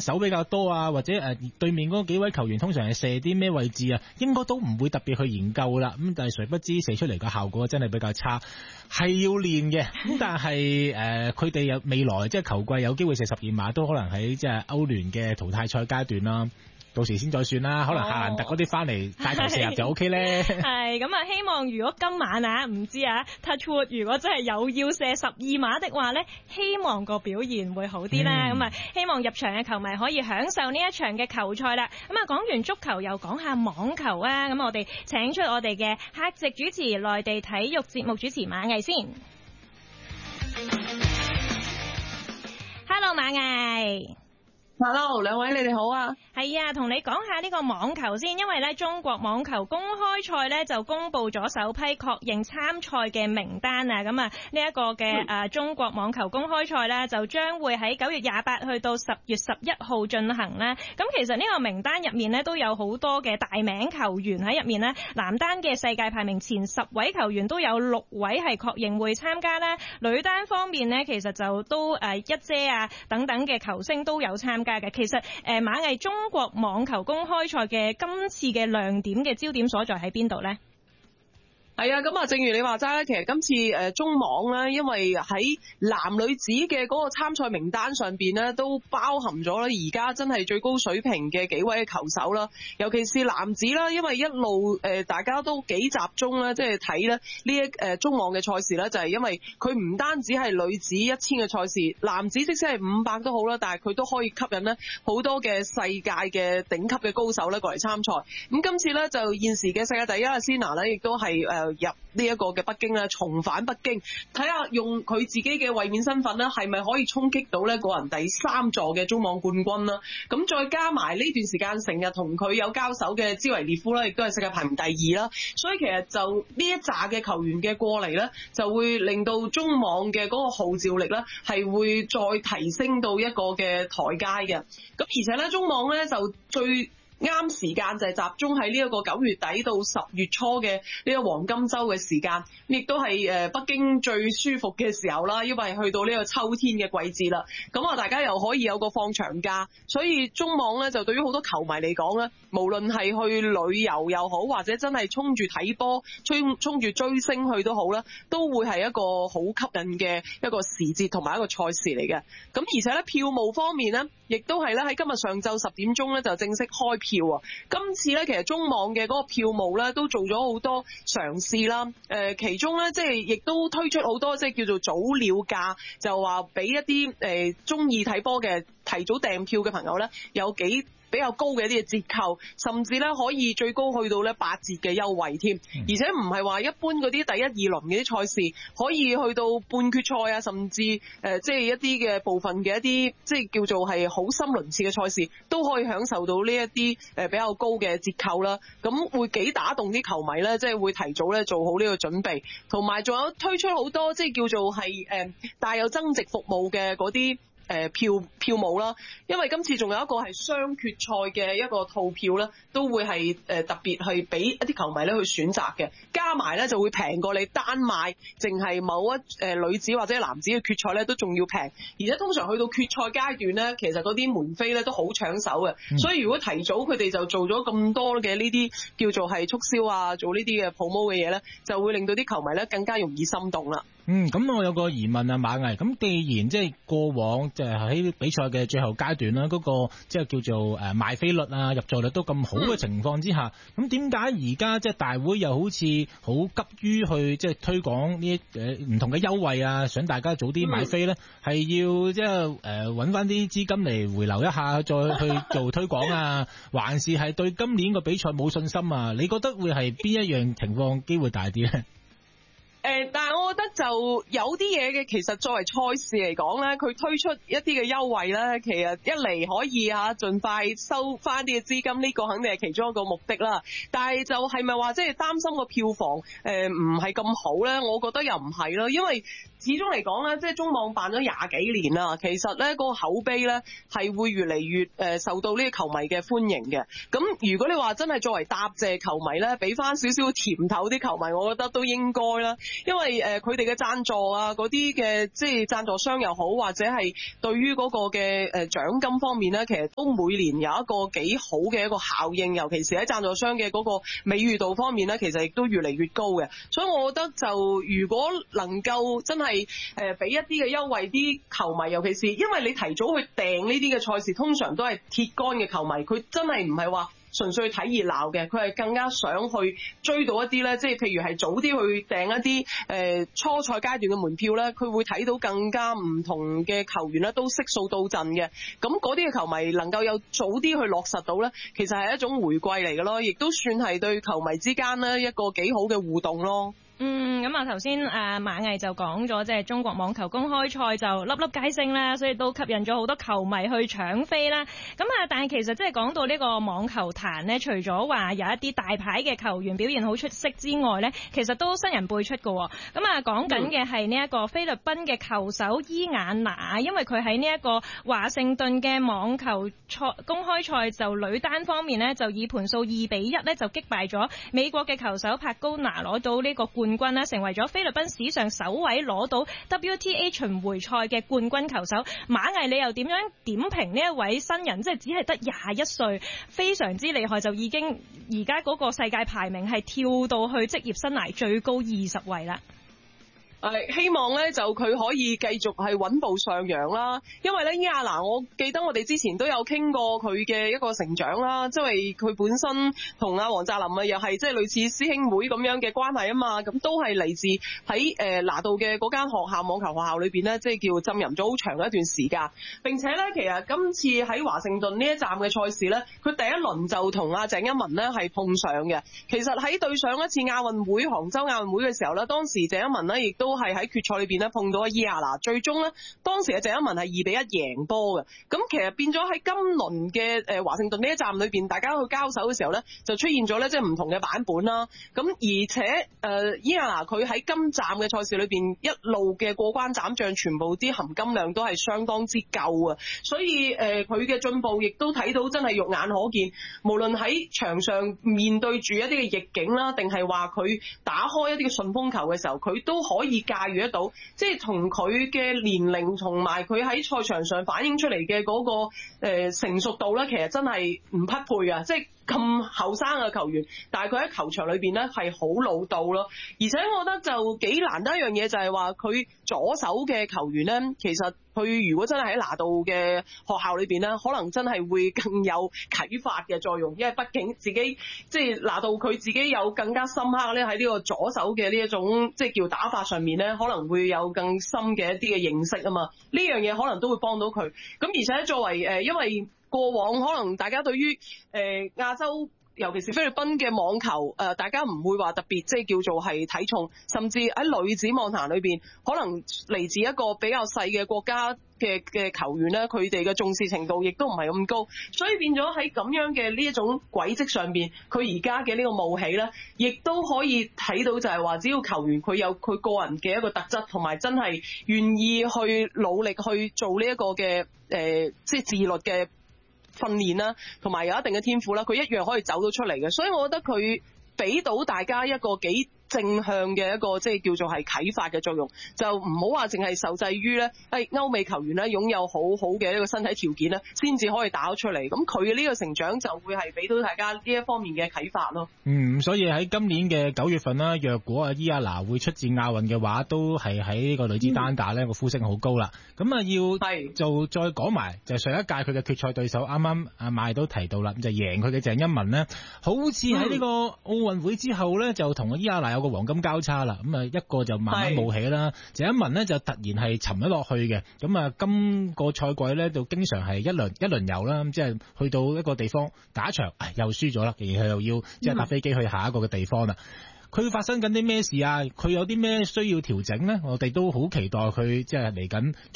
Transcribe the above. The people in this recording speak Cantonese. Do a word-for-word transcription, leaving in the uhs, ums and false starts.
手比較多啊，或者誒、呃、對面嗰幾位球員通常係射啲咩位置啊，應該都唔會特別去研究啦。咁但係誰不知射出嚟嘅效果真係比較差，係要練嘅。咁但係誒佢哋有未來即係球季有機會射十二碼，都可能喺即係歐聯嘅淘汰賽階段啦。到時先再算啦，可能夏蘭特嗰啲翻嚟帶頭射入就 OK 咧。 係咁啊，希望如果今晚啊，唔知啊 Touchwood 如果真係有要射十二碼的話咧，希望個表現會好啲啦。咁、嗯、啊，希望入場嘅球迷可以享受呢一場嘅球賽啦。咁啊，講完足球又講下網球啊。咁我哋請出我哋嘅客席主持，內地體育節目主持馬毅先。Hello， 馬毅。 Hello， 兩位你哋好啊。 係啊，同你講下呢個網球先，因為咧中國網球公開賽咧就公布咗首批確認參賽嘅名單啊。咁啊，呢一個嘅誒中國網球公開賽咧就將會喺九月廿八去到十月十一號進行啦。咁其實呢個名單入面咧都有好多嘅大名球員喺入面咧，男單嘅世界排名前十位球員都有六位係確認會參加啦。女單方面咧，其實就都誒一姐啊等等嘅球星都有參加嘅。其實誒馬毅中國網球公開賽嘅今次嘅亮點嘅焦點所在喺邊度呢？ 係啊，咁啊，正如你話齋咧，其實今次誒中網咧，因為喺男女子嘅嗰個參賽名單上邊咧，都包含咗咧而家真係最高水平嘅幾位球手啦。尤其是男子啦，因為一路誒大家都幾集中咧，即係睇咧呢一誒中網嘅賽事咧，就係因為佢唔單止係女子一千嘅賽事，男子即使係五百都好啦，但係佢都可以吸引咧好多嘅世界嘅頂級嘅高手咧過嚟參賽。咁今次咧就現時嘅世界第一阿仙娜咧，亦都係誒。入呢一個嘅北京啦，重返北京，睇下用佢自己嘅衛冕身份咧，係咪可以衝擊到咧個人第三座嘅中網冠軍啦？咁再加埋呢段時間成日同佢有交手嘅茲維列夫啦，亦都係世界排名第二啦。所以其實就呢一紮嘅球員嘅過嚟咧，就會令到中網嘅嗰個號召力咧，係會再提升到一個嘅台階嘅。咁而且咧，中網咧就最啱時間就係集中喺呢一個九月底到十月初嘅呢個黃金周嘅時間，亦都係誒北京最舒服嘅時候啦，因為去到呢個秋天嘅季節啦。咁啊，大家又可以有個放長假，所以中網咧就對於好多球迷嚟講咧，無論係去旅遊又好，或者真係衝住睇波、衝衝住追星去都好啦，都會係一個好吸引嘅一個時節同埋一個賽事嚟嘅。咁而且咧，票務方面咧，亦都係咧喺今日上晝十點鐘咧就正式開票。今次咧，其實中網嘅嗰個票務咧都做咗好多嘗試啦。誒，其中咧即係亦都推出好多即係叫做早鳥價，就話俾一啲誒中意睇波嘅提早訂票嘅朋友咧，有幾比較高嘅一啲嘅折扣，甚至咧可以最高去到咧八折嘅優惠添，而且唔係話一般嗰啲第一二輪嘅啲賽事可以去到半決賽啊，甚至誒即係一啲嘅部分嘅一啲即係叫做係好深輪次嘅賽事，都可以享受到呢一啲誒比較高嘅折扣啦。咁會幾打動啲球迷咧，即係會提早咧做好呢個準備，同埋仲有推出好多即係叫做係誒帶有增值服務嘅嗰啲。誒票票務啦，因為今次仲有一個係雙決賽嘅一個套票咧，都會係誒特別係俾一啲球迷咧去選擇嘅，加埋咧就會平過你單買淨係某一誒女子或者男子嘅決賽咧都仲要平，而且通常去到決賽階段咧，其實嗰啲門飛咧都好搶手嘅，嗯、所以如果提早佢哋就做咗咁多嘅呢啲叫做係促銷啊，做呢啲嘅 promo 嘅嘢咧，就會令到啲球迷咧更加容易心動啦。 嗯，咁我有個疑問啊，馬毅，咁既然即係過往即係喺比賽嘅最後階段啦，嗰、那個即係叫做誒賣飛率啊、入座率都咁好嘅情況之下，咁點解而家即係大會又好似好急於去即係推廣呢誒唔同嘅優惠啊，想大家早啲買飛咧，係、嗯、要即係誒搵翻啲資金嚟回流一下，再去做推廣啊，還是係對今年個比賽冇信心啊？你覺得會係邊一樣情況機會大啲咧？ 誒、呃，但係我覺得就有啲嘢嘅，其實作為賽事嚟講咧，佢推出一啲嘅優惠咧，其實一嚟可以吓盡快收翻啲嘅資金，呢、這個肯定係其中一個目的啦。但係就係咪話即係擔心個票房誒唔係咁好咧？我覺得又唔係咯，因為始終嚟講咧，即係中網辦咗廿幾年啦，其實咧嗰個口碑咧係會越嚟越誒受到呢個球迷嘅歡迎嘅。咁如果你話真係作為答謝球迷咧，俾翻少少甜頭啲球迷，我覺得都應該啦。因為誒佢哋嘅贊助啊，嗰啲嘅即係贊助商又好，或者係對於嗰個嘅誒獎金方面咧，其實都每年有一個幾好嘅一個效應，尤其是喺贊助商嘅嗰個美譽度方面咧，其實亦都越嚟越高嘅。所以我覺得就如果能夠真係誒俾一啲嘅優惠啲球迷，尤其是因為你提早去訂呢啲嘅賽事，通常都係鐵杆嘅球迷，佢真係唔係話純粹睇熱鬧嘅，佢係更加想去追到一啲咧，即係譬如係早啲去訂一啲誒、呃、初賽階段嘅門票咧，佢會睇到更加唔同嘅球員咧都悉數到陣嘅。咁嗰啲嘅球迷能夠有早啲去落實到咧，其實係一種回饋嚟嘅咯，亦都算係對球迷之間咧一個幾好嘅互動咯。 嗯，咁啊頭先誒馬毅就講咗，即係中國網球公開賽就粒粒皆勝啦，所以都吸引咗好多球迷去搶飛啦。咁啊，但係其實即係講到呢個網球壇呢，除咗話有一啲大牌嘅球員表現好出色之外呢，其實都新人輩出㗎。咁啊，講緊嘅係呢一個菲律賓嘅球手伊亞娜，因為佢喺呢一個華盛頓嘅網球賽公開賽就女單方面呢，就以盤數二比一呢，就擊敗咗美國嘅球手帕高拿，攞到呢個冠軍啦，成為咗菲律賓史上首位攞到 W T A 巡迴賽嘅冠軍球手。馬毅，你又點樣點評呢一位新人？即係只係得廿一歲，非常之厲害，就已經而家嗰個世界排名係跳到去職業生涯最高二十位啦。 誒希望咧就佢可以繼續係穩步上揚啦，因為咧伊亞娜，我記得我哋之前都有傾過佢嘅一個成長啦，即係佢本身同阿黃澤林啊又係即係類似師兄妹咁樣嘅關係啊嘛，咁都係嚟自喺誒拿度嘅嗰間學校網球學校裏邊咧，即係叫浸淫咗好長嘅一段時間。並且咧，其實今次喺華盛頓呢一站嘅賽事咧，佢第一輪就同阿鄭一文咧係碰上嘅。其實喺對上一次亞運會杭州亞運會嘅時候咧，當時鄭一文咧亦都都係喺決賽裏邊咧碰到阿伊亞娜，最終咧當時嘅鄭一文係二比一贏波嘅。咁其實變咗喺今輪嘅誒華盛頓呢一站裏邊，大家去交手嘅時候咧，就出現咗咧即係唔同嘅版本啦。咁而且誒伊亞娜佢喺今站嘅賽事裏邊一路嘅過關斬將，全部啲含金量都係相當之夠啊。所以誒佢嘅進步亦都睇到真係肉眼可見。無論喺場上面對住一啲嘅逆境啦，定係話佢打開一啲嘅順風球嘅時候，佢都可以駕馭得到，即係同佢嘅年齡同埋佢喺賽場上反映出嚟嘅嗰個誒成熟度咧，其實真係唔匹配啊！即係咁後生嘅球員，但係佢喺球場裏邊咧係好老道咯。而且我覺得就幾難得一樣嘢，就係話佢左手嘅球員咧，其實佢如果真係喺拿度嘅學校裏邊咧，可能真係會更有啟發嘅作用，因為畢竟自己即係拿度佢自己有更加深刻咧喺呢個左手嘅呢一種即係叫打法上面咧，可能會有更深嘅一啲嘅認識啊嘛。呢樣嘢可能都會幫到佢。咁而且作為誒，因為過往可能大家對於誒亞洲，尤其是菲律賓嘅網球，誒大家唔會話特別即係叫做係睇重，甚至喺女子網壇裏邊，可能嚟自一個比較細嘅國家嘅嘅球員咧，佢哋嘅重視程度亦都唔係咁高，所以變咗喺咁樣嘅呢一種軌跡上邊，佢而家嘅呢個冒起咧，亦都可以睇到就係話，只要球員佢有佢個人嘅一個特質，同埋真係願意去努力去做呢一個嘅誒，即係自律嘅訓練啦，同埋有一定嘅天賦啦，佢一樣可以走到出嚟嘅。所以我覺得佢俾到大家一個幾正向嘅一個即係叫做係啟發嘅作用，就唔好話淨係受制於咧，誒歐美球員咧擁有好好嘅一個身體條件咧，先至可以打得出嚟。咁佢嘅呢個成長就會係俾到大家呢一方面嘅啟發咯。 嗯，所以喺今年嘅九月份啦，若果阿伊亞娜會出戰亞運嘅話，都係喺呢個女子單打咧個呼聲好高啦。咁啊要就再講埋就上一屆佢嘅決賽對手，啱啱阿馬都提到啦，就贏佢嘅鄭一文呢，好似喺呢個奧運會之後咧，就同阿伊亞娜有個黃金交叉啦。咁啊一個就慢慢冒起啦，鄭一文呢就突然係沉咗落去嘅。咁啊今個賽季咧就經常係一輪一輪遊啦，即係去到一個地方打一場，唉又輸咗啦，然後又要即係搭飛機去下一個嘅地方啦。佢發生緊啲咩事啊？佢有啲咩需要調整呢？我哋都好期待佢即係嚟緊